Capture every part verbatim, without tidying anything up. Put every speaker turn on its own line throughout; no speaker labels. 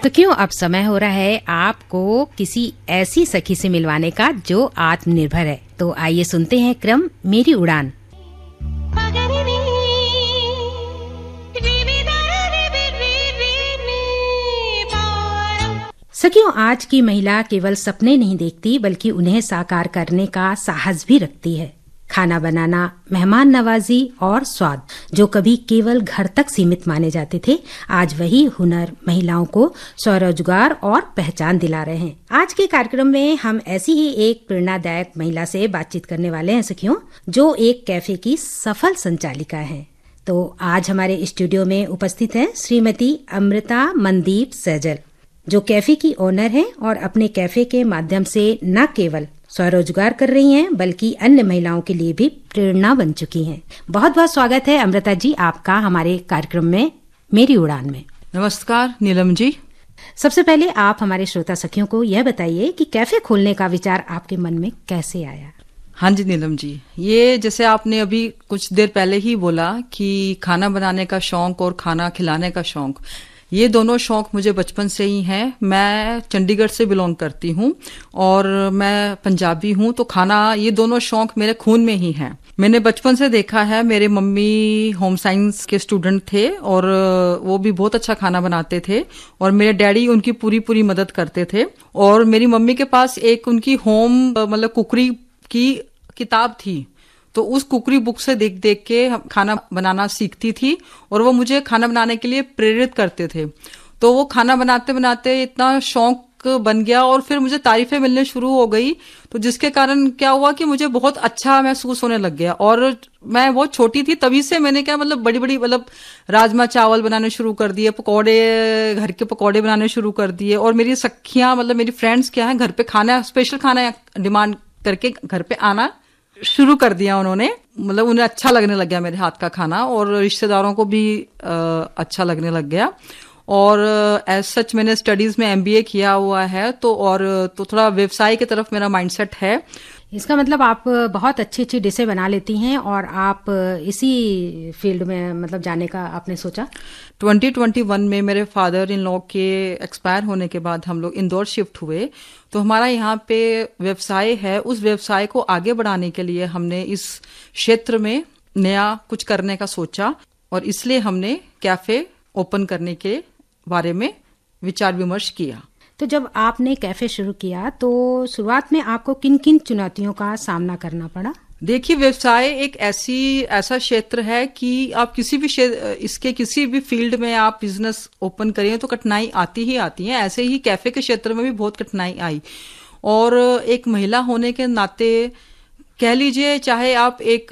तो क्यों अब समय हो रहा है आपको किसी ऐसी सखी से मिलवाने का जो आत्मनिर्भर है। तो आइए सुनते हैं क्रम मेरी उड़ान। सखियों, आज की महिला केवल सपने नहीं देखती बल्कि उन्हें साकार करने का साहस भी रखती है। खाना बनाना, मेहमान नवाजी और स्वाद जो कभी केवल घर तक सीमित माने जाते थे, आज वही हुनर महिलाओं को स्वरोजगार और पहचान दिला रहे हैं। आज के कार्यक्रम में हम ऐसी ही एक प्रेरणादायक महिला से बातचीत करने वाले हैं सखियों, जो एक कैफे की सफल संचालिका है। तो आज हमारे स्टूडियो में उपस्थित है श्रीमती अमृता मनदीप सैजल, जो कैफे की ओनर हैं और अपने कैफे के माध्यम से न केवल स्वरोजगार कर रही हैं बल्कि अन्य महिलाओं के लिए भी प्रेरणा बन चुकी हैं। बहुत बहुत स्वागत है अमृता जी आपका हमारे कार्यक्रम में मेरी उड़ान में।
नमस्कार नीलम जी।
सबसे पहले आप हमारे श्रोता सखियों को यह बताइए कि कैफे खोलने का विचार आपके मन में कैसे आया?
हाँ जी नीलम जी, ये जैसे आपने अभी कुछ देर पहले ही बोला कि खाना बनाने का शौक और खाना खिलाने का शौक, ये दोनों शौक मुझे बचपन से ही हैं। मैं चंडीगढ़ से बिलोंग करती हूँ और मैं पंजाबी हूँ, तो खाना ये दोनों शौक मेरे खून में ही हैं। मैंने बचपन से देखा है, मेरे मम्मी होम साइंस के स्टूडेंट थे और वो भी बहुत अच्छा खाना बनाते थे और मेरे डैडी उनकी पूरी पूरी मदद करते थे। और मेरी मम्मी के पास एक उनकी होम मतलब कुकरी की किताब थी, तो उस कुकरी बुक से देख देख के खाना बनाना सीखती थी और वो मुझे खाना बनाने के लिए प्रेरित करते थे। तो वो खाना बनाते बनाते इतना शौक बन गया और फिर मुझे तारीफें मिलने शुरू हो गई, तो जिसके कारण क्या हुआ कि मुझे बहुत अच्छा महसूस होने लग गया। और मैं बहुत छोटी थी तभी से मैंने क्या मतलब बड़ी बड़ी मतलब राजमा चावल बनाने शुरू कर दिए, पकौड़े, घर के पकौड़े बनाने शुरू कर दिए। और मेरी सखियां मतलब मेरी फ्रेंड्स क्या है, घर पे खाना स्पेशल खाना डिमांड करके घर पे आना शुरू कर दिया उन्होंने। मतलब उन्हें अच्छा लगने लग गया मेरे हाथ का खाना और रिश्तेदारों को भी आ, अच्छा लगने लग गया। और एज सच मैंने स्टडीज में एमबीए किया हुआ है, तो और तो थोड़ा व्यवसाय की तरफ मेरा माइंडसेट है।
इसका मतलब आप बहुत अच्छी अच्छी डिशें बना लेती हैं और आप इसी फील्ड में मतलब जाने का आपने सोचा?
ट्वेंटी ट्वेंटी वन में मेरे फादर इन लॉ के एक्सपायर होने के बाद हम लोग इंदौर शिफ्ट हुए, तो हमारा यहाँ पे व्यवसाय है। उस व्यवसाय को आगे बढ़ाने के लिए हमने इस क्षेत्र में नया कुछ करने का सोचा और इसलिए हमने कैफे ओपन करने के बारे में विचार विमर्श किया।
तो जब आपने कैफे शुरू किया तो शुरुआत में आपको किन किन चुनौतियों का सामना करना पड़ा?
देखिए, व्यवसाय एक ऐसी ऐसा क्षेत्र है कि आप किसी भी इसके किसी भी फील्ड में आप बिजनेस ओपन करें तो कठिनाई आती ही आती है। ऐसे ही कैफे के क्षेत्र में भी बहुत कठिनाई आई और एक महिला होने के नाते कह लीजिए, चाहे आप एक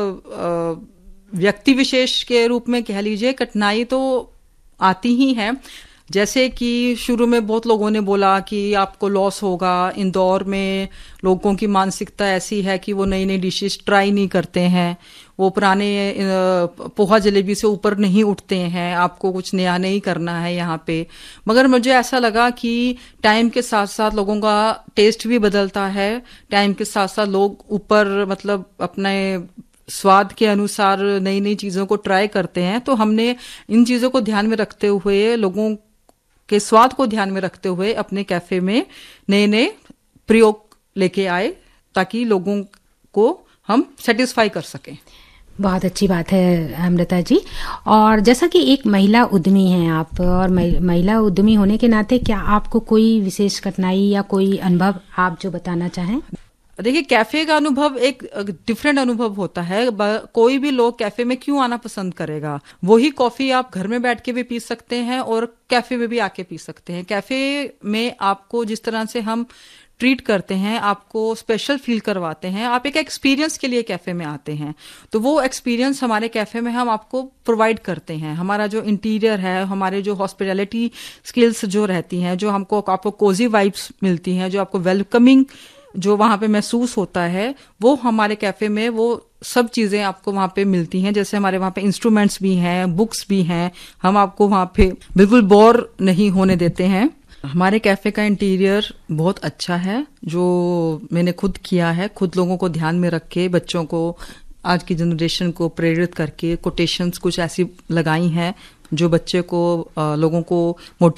व्यक्ति विशेष के रूप में कह लीजिए, कठिनाई तो आती ही है। जैसे कि शुरू में बहुत लोगों ने बोला कि आपको लॉस होगा। इंदौर में लोगों की मानसिकता ऐसी है कि वो नई नई डिशेस ट्राई नहीं करते हैं, वो पुराने पोहा जलेबी से ऊपर नहीं उठते हैं, आपको कुछ नया नहीं करना है यहाँ पे। मगर मुझे ऐसा लगा कि टाइम के साथ साथ लोगों का टेस्ट भी बदलता है, टाइम के साथ साथ लोग ऊपर मतलब अपने स्वाद के अनुसार नई नई चीजों को ट्राई करते हैं। तो हमने इन चीजों को ध्यान में रखते हुए, लोगों के स्वाद को ध्यान में रखते हुए अपने कैफे में नए नए प्रयोग लेके आए ताकि लोगों को हम सेटिस्फाई कर सकें।
बहुत अच्छी बात है अमृता जी। और जैसा कि एक महिला उद्यमी हैं आप, और महिला उद्यमी होने के नाते क्या आपको कोई विशेष कठिनाई या कोई अनुभव आप जो बताना चाहें?
देखिए, कैफे का अनुभव एक डिफरेंट अनुभव होता है। कोई भी लोग कैफे में क्यों आना पसंद करेगा? वही कॉफी आप घर में बैठ के भी पी सकते हैं और कैफे में भी आके पी सकते हैं। कैफे में आपको जिस तरह से हम ट्रीट करते हैं, आपको स्पेशल फील करवाते हैं, आप एक एक्सपीरियंस के लिए कैफे में आते हैं, तो वो एक्सपीरियंस हमारे कैफे में हम आपको प्रोवाइड करते हैं। हमारा जो इंटीरियर है, हमारे जो हॉस्पिटैलिटी स्किल्स जो रहती हैं, जो हमको आपको कोजी वाइब्स मिलती हैं, जो आपको वेलकमिंग जो वहां पे महसूस होता है, वो हमारे कैफे में वो सब चीजें आपको वहां पे मिलती हैं। जैसे हमारे वहां पे इंस्ट्रूमेंट्स भी हैं, बुक्स भी हैं, हम आपको वहां पे बिल्कुल बोर नहीं होने देते हैं। हमारे कैफे का इंटीरियर बहुत अच्छा है, जो मैंने खुद किया है, खुद लोगों को ध्यान में रख के, बच्चों को, आज की जनरेशन को प्रेरित करके कोटेशंस कुछ ऐसी लगाई हैं जो बच्चे को, लोगों को मोटिवेट